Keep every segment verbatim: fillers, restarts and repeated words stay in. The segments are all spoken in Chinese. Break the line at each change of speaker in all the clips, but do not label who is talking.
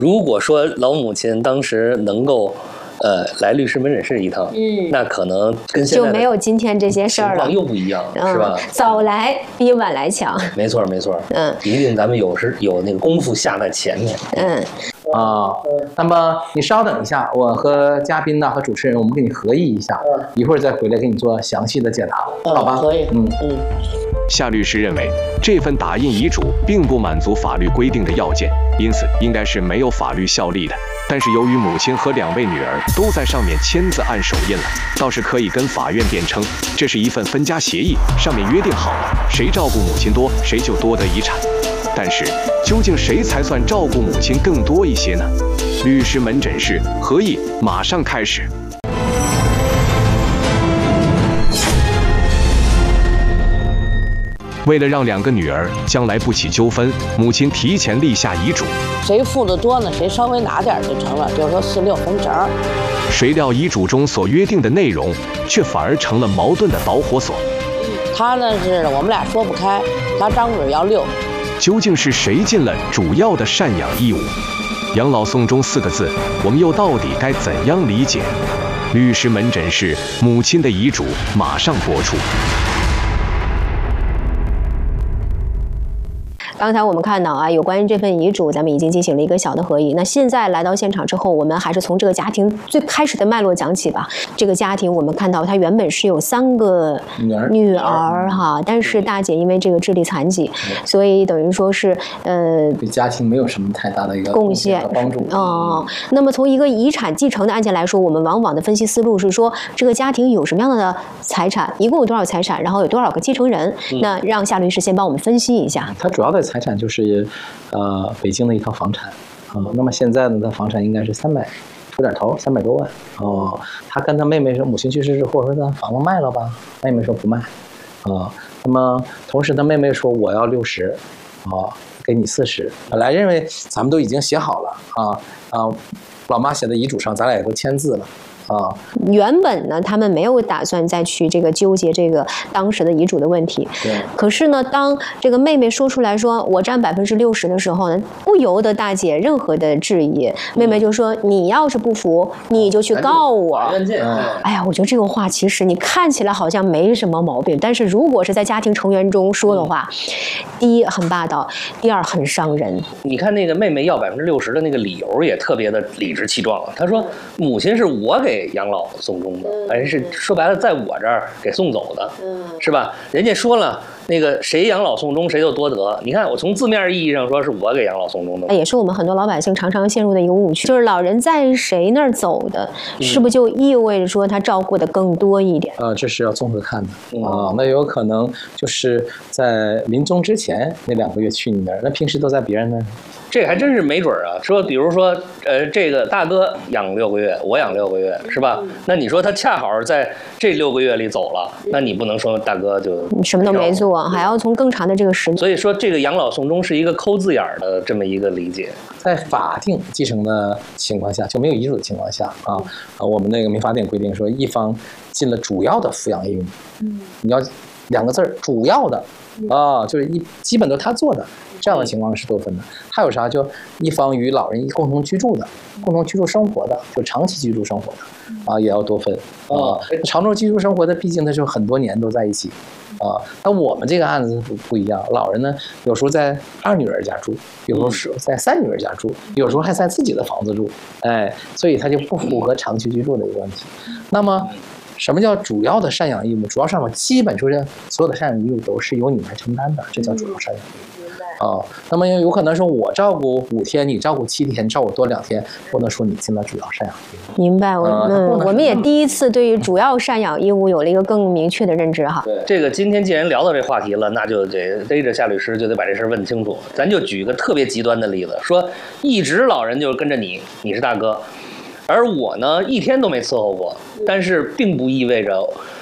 如果说老母亲当时能够。呃，来律师门诊室一趟，嗯，那可能跟现在
就没有今天这些事儿了，
又不一样，嗯、是吧？
早来比晚来强，
没错没错，嗯，一定咱们有时有那个功夫下在前面，
嗯。
啊，那么你稍等一下，我和嘉宾呢和主持人，我们给你合议一下，一会儿再回来给你做详细的解答，好吧？
可以，
嗯
嗯。
夏律师认为，这份打印遗嘱并不满足法律规定的要件，因此应该是没有法律效力的。但是由于母亲和两位女儿都在上面签字按手印了，倒是可以跟法院辩称，这是一份分家协议，上面约定好了，谁照顾母亲多，谁就多得遗产。但是，究竟谁才算照顾母亲更多一些呢？律师门诊室合议马上开始。为了让两个女儿将来不起纠纷，母亲提前立下遗嘱，
谁付的多呢，谁稍微拿点就成了，就是说四六分成。
谁料遗嘱中所约定的内容，却反而成了矛盾的导火索。
他呢是我们俩说不开，他张嘴要六。
究竟是谁尽了主要的赡养义务？养老送终四个字，我们又到底该怎样理解？律师门诊室母亲的遗嘱马上播出。
刚才我们看到啊，有关于这份遗嘱，咱们已经进行了一个小的合议。那现在来到现场之后，我们还是从这个家庭最开始的脉络讲起吧。这个家庭我们看到，他原本是有三个女儿哈，但是大姐因为这个智力残疾，所以等于说是呃，
对家庭没有什么太大的一个
贡献
帮助。
哦，那么从一个遗产继承的案件来说，我们往往的分析思路是说，这个家庭有什么样的财产，一共有多少财产，然后有多少个继承人。嗯、那让夏律师先帮我们分析一下。
他主要的财产就是，呃，北京的一套房产，啊、呃，那么现在呢，他房产应该是三百出点头，三百多万。哦、呃，他跟他妹妹说，母亲去世之后说，咱房子卖了吧？妹妹说不卖，啊、呃，那么同时他妹妹说我要六十，啊，给你四十。本来认为咱们都已经写好了，啊啊，老妈写的遗嘱上，咱俩也都签字了。啊，
原本呢，他们没有打算再去这个纠结这个当时的遗嘱的问题。
对。
可是呢，当这个妹妹说出来说我占百分之六十的时候呢，不由得大姐任何的质疑。嗯、妹妹就说：“你要是不服，你就去告我。”哎呀，我觉得这个话其实你看起来好像没什么毛病，但是如果是在家庭成员中说的话，嗯、第一很霸道，第二很伤人。
你看那个妹妹要百分之六十的那个理由也特别的理直气壮了。她说：“母亲是我给养老送终的，还是说白了，在我这儿给送走的，是吧？人家说了，那个谁养老送终谁就多得。你看，我从字面意义上说，是我给养老送终的，
也是我们很多老百姓常常陷入的一个误区，就是老人在谁那儿走的，嗯、是不是就意味着说他照顾的更多一点？
啊、呃，这是要综合看的啊、呃。那有可能就是在临终之前那两个月去你那儿，那平时都在别人那儿。
这还真是没准啊！说，比如说，呃，这个大哥养六个月，我养六个月，是吧？那你说他恰好在这六个月里走了，那你不能说大哥就
什么都没做，还要从更长的这个时间。
所以说，这个养老送终是一个抠字眼儿的这么一个理解。
在法定继承的情况下，就没有遗嘱的情况下啊，啊，我们那个民法典规定说，一方尽了主要的抚养义务，嗯，你要两个字儿，主要的啊，就是一基本都是他做的。这样的情况是多分的。还有啥？就一方与老人共同居住的、共同居住生活的，就长期居住生活的，啊，也要多分啊。长期居住生活的，毕竟他就很多年都在一起，啊。那我们这个案子不不一样，老人呢，有时候在二女儿家住，有时候是在三女儿家住，有时候还在自己的房子住，哎，所以他就不符合长期居住的一个问题。那么，什么叫主要的赡养义务？主要赡养基本就是所有的赡养义务都是由你来承担的，这叫主要赡养义务。啊、哦，那么有可能说我照顾五天，你照顾七天，照顾多两天，不能说你尽了主要赡养义务。
明白，我嗯，我们也第一次对于主要赡养义务有了一个更明确的认知哈。
对，这个今天既然聊到这话题了，那就得逮着夏律师就得把这事问清楚。咱就举个特别极端的例子，说一直老人就跟着你，你是大哥，而我呢一天都没伺候过，但是并不意味着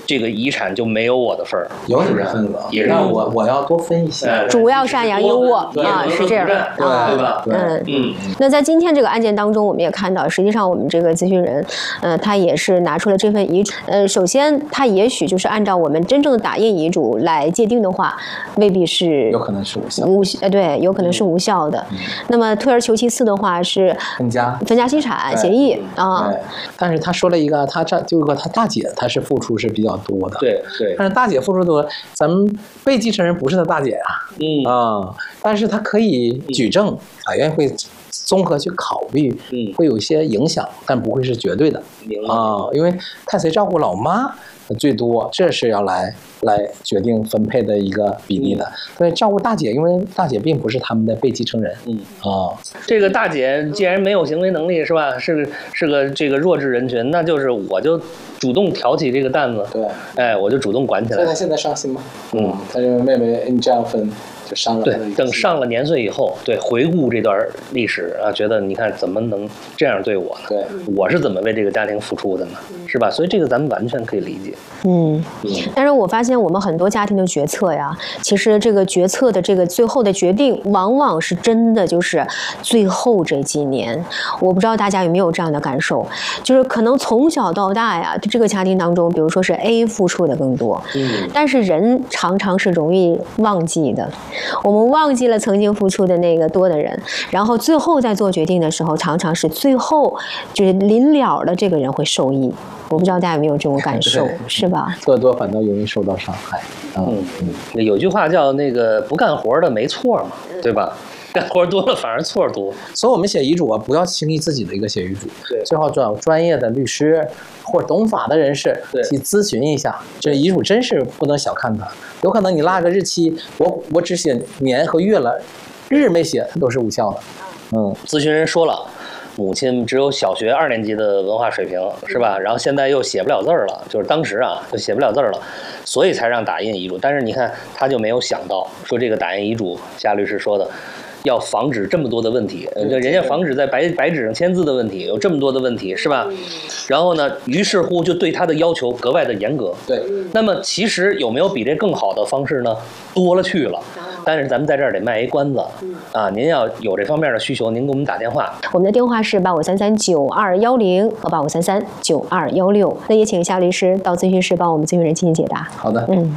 这个遗产就没有我的份儿，
有你的份子，
也是
那我我要多分一些，
主要赡养由我啊，是这样的
啊，对吧？
嗯嗯。那在今天这个案件当中，我们也看到，实际上我们这个咨询人，呃，他也是拿出了这份遗嘱。呃，首先他也许就是按照我们真正的打印遗嘱来界定的话，未必是
有可能是无效，
无呃对，有可能是无效的。嗯、那么退而求其次的话是
分家
分家析产协议啊。
但是他说了一个，他这就个他大姐，他是付出是比较多的，
对对。
但是大姐付出多，咱们被继承人不是他大姐啊，嗯啊，但是他可以举证，法院会综合去考虑，嗯，会有一些影响，但不会是绝对的啊，因为看谁照顾老妈最多，这是要来来决定分配的一个比例的。所以照顾大姐，因为大姐并不是他们的被继承人，嗯啊，
这个大姐既然没有行为能力，是吧？是是个这个弱智人群，那就是我就主动挑起这个担子，
对，
哎，我就主动管起来。
现在现在伤心吗？嗯，他认为妹妹你这样分。就伤了
对，等上了年岁以后，对回顾这段历史啊，觉得你看怎么能这样对我呢？
对，
我是怎么为这个家庭付出的呢？是吧？所以这个咱们完全可以理解。
嗯，但是我发现我们很多家庭的决策呀，其实这个决策的这个最后的决定，往往是真的就是最后这几年。我不知道大家有没有这样的感受，就是可能从小到大呀，这个家庭当中，比如说是 A 付出的更多，嗯，但是人常常是容易忘记的。我们忘记了曾经付出的那个多的人，然后最后在做决定的时候，常常是最后就是临了的这个人会受益。我不知道大家有没有这种感受，是吧？
做多反倒容易受到伤害。
嗯嗯，有句话叫那个不干活的没错嘛，对吧？干活多了反而错多。
所以我们写遗嘱啊，不要轻易自己的一个写遗嘱，对，最好找专业的律师或者懂法的人士去咨询一下。这遗嘱真是不能小看它，有可能你落个日期，我我只写年和月了，日没写，它都是无效的。嗯，
咨询人说了，母亲只有小学二年级的文化水平，是吧？然后现在又写不了字儿了，就是当时啊就写不了字儿了，所以才让打印遗嘱。但是你看，他就没有想到说这个打印遗嘱，夏律师说的。要防止这么多的问题，呃，人家防止在白白纸上签字的问题，有这么多的问题，是吧？然后呢，于是乎就对他的要求格外的严格。
对。
那么其实有没有比这更好的方式呢？多了去了。但是咱们在这儿得卖一关子啊！您要有这方面的需求，您给我们打电话。
我们的电话是八五三三九二幺零和八五三三九二幺六。那也请夏律师到咨询室帮我们咨询人进行解答。
好的。
嗯。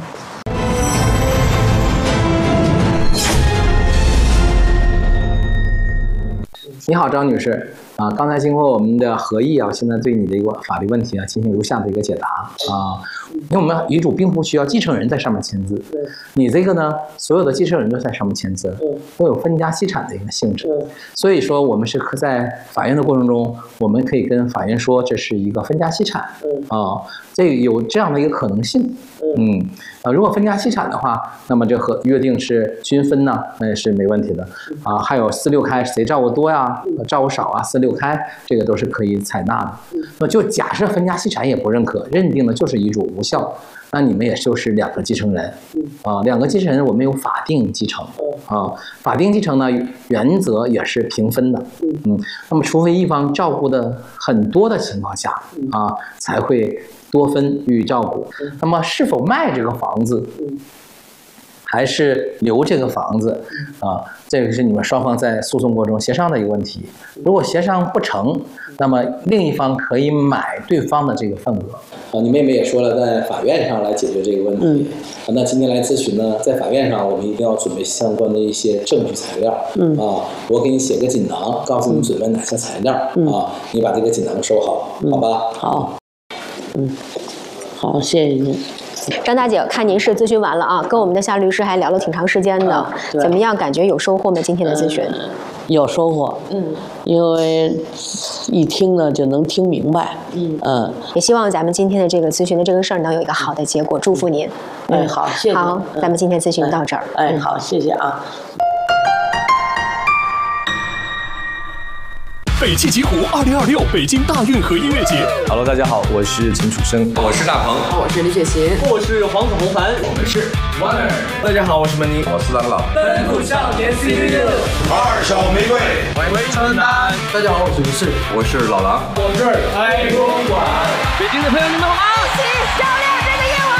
你好，张女士啊，刚才经过我们的合议啊，现在对你的一个法律问题啊进行如下的一个解答啊。因为我们遗嘱并不需要继承人在上面签字，你这个呢，所有的继承人都在上面签字，都有分家析产的一个性质。所以说，我们是可在法院的过程中，我们可以跟法院说这是一个分家析产啊，这有这样的一个可能性。嗯啊，如果分家析产的话，那么这和约定是均分呢，那也是没问题的啊。还有四六开，谁照顾多呀，照顾少啊，四六开这个都是可以采纳的。那就假设分家析产也不认可，认定的就是遗嘱无效，那你们也就是两个继承人啊，两个继承人我们有法定继承啊，法定继承呢原则也是平分的，嗯，那么除非一方照顾的很多的情况下啊，才会多分予以照顾。那么是否卖这个房子，还是留这个房子啊？这个是你们双方在诉讼过程中协商的一个问题。如果协商不成，那么另一方可以买对方的这个份额。啊，你妹妹也说了，在法院上来解决这个问题。嗯，啊，那今天来咨询呢，在法院上我们一定要准备相关的一些证据材料。嗯，啊，我给你写个锦囊，告诉你准备哪些材料。嗯，啊，你把这个锦囊收好，好吧？
好。嗯，好，谢谢您。
张大姐，看您是咨询完了啊，跟我们的夏律师还聊了挺长时间的，啊、怎么样？感觉有收获吗？今天的咨询、
嗯、有收获，嗯，因为一听呢就能听明白，嗯嗯，
也希望咱们今天的这个咨询的这个事儿能有一个好的结果，祝福您。
嗯，嗯好，谢谢。
好，咱们今天咨询到这儿。
哎，嗯、好，谢谢啊。
北汽极狐二零二六北京大运河音乐节。
Hello， 大家好，我是秦楚生，
我是大鹏，
我是李雪琴，
我是黄子弘凡，
我们是 Winner。
大家好，我是门尼，
我是郎朗。
奔赴少年 C D 六，
二小玫瑰，
围城南。
大家好，我是是，
我是老狼，
我是爱公馆。
北京的朋友，你们好。
一起照亮这个夜晚。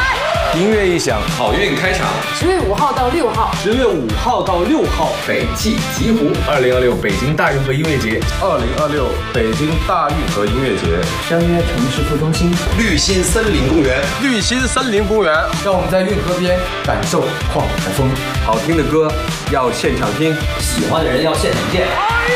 音乐一响，
好运开场。
十月五号到六号，
十月五号到六号，
北汽极狐。
二零二六北京大运河音乐节，
二零二六北京大运河音乐节，
相约城市副中心，
绿心森林公园，
绿心森林公园，
让我们在运河边感受旷海风。
好听的歌要现场听，
喜欢的人要现场见。